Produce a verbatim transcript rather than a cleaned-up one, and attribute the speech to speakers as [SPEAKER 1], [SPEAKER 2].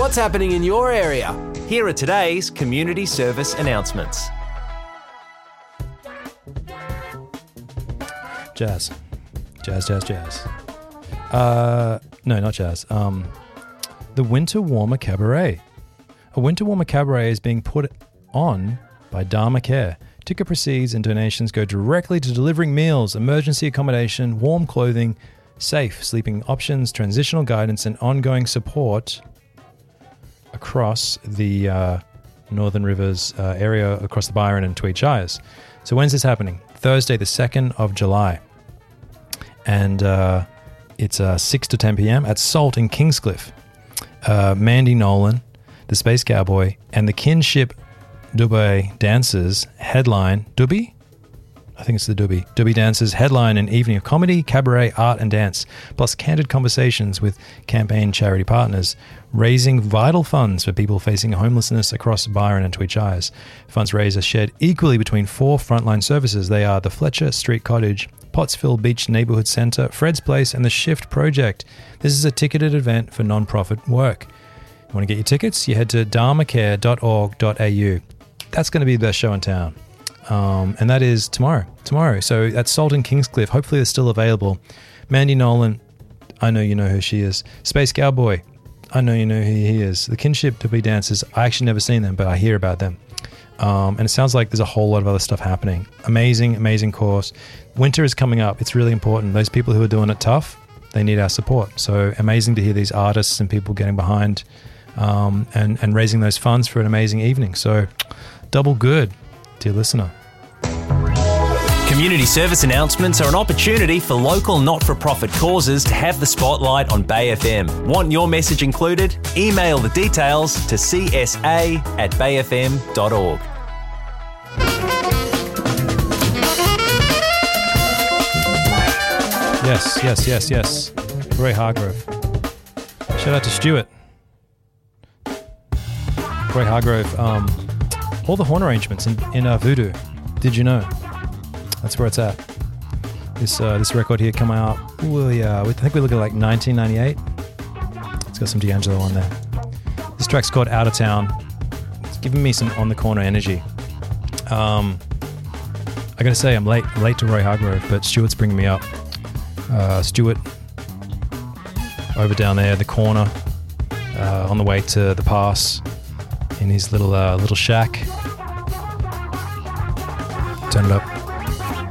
[SPEAKER 1] What's happening in your area?
[SPEAKER 2] Here are today's community service announcements.
[SPEAKER 3] Jazz. Jazz, jazz, jazz. Uh, no, not jazz. Um, the Winter Warmer Cabaret. A Winter Warmer Cabaret is being put on by Dharma Care. Ticket proceeds and donations go directly to delivering meals, emergency accommodation, warm clothing, safe sleeping options, transitional guidance, and ongoing support across the uh, Northern Rivers uh, area, across the Byron and Tweed Shires. So when's this happening? Thursday, the second of July. And uh, it's uh, six to ten p.m. at Salt in Kingscliff. Uh, Mandy Nolan, the Space Cowboy, and the Kinship Dubé Dancers headline. Dubby? I think it's the Dubby. Dubby Dancers headline an evening of comedy, cabaret, art, and dance, plus candid conversations with campaign charity partners, raising vital funds for people facing homelessness across Byron and Tweed Shires. Funds raised are shared equally between four frontline services. They are the Fletcher Street Cottage, Pottsville Beach Neighbourhood Centre, Fred's Place, and the Shift Project. This is a ticketed event for non-profit work. You want to get your tickets? You head to dharmacare dot org dot a u. That's going to be the best show in town. Um, and that is tomorrow. Tomorrow. So that's Salt in Kingscliff. Hopefully they're still available. Mandy Nolan, I know you know who she is. Space Cowboy, I know you know who he is. The Kinship Dubby Dancers, I actually never seen them, but I hear about them. Um, and it sounds like there's a whole lot of other stuff happening. Amazing, amazing course. Winter is coming up. It's really important. Those people who are doing it tough, they need our support. So amazing to hear these artists and people getting behind um, and, and raising those funds for an amazing evening. So double good, dear listener.
[SPEAKER 2] Community service announcements are an opportunity for local not-for-profit causes to have the spotlight on Bay F M. Want your message included? Email the details to c s a at bay f m dot org.
[SPEAKER 3] Yes, yes, yes, yes. Roy Hargrove. Shout out to Stuart. Roy Hargrove. Um, all the horn arrangements in, in uh, Voodoo. Did you know? That's where it's at. This uh, this record here come out, ooh, yeah, I think we look at like nineteen ninety-eight. It's got some D'Angelo on there. This track's called Out of Town. It's giving me some on the corner energy. Um, I gotta say, I'm late late to Roy Hargrove, but Stuart's bringing me up. Uh, Stuart over down there, the corner, uh, on the way to the pass, in his little uh, little shack. Turn it up.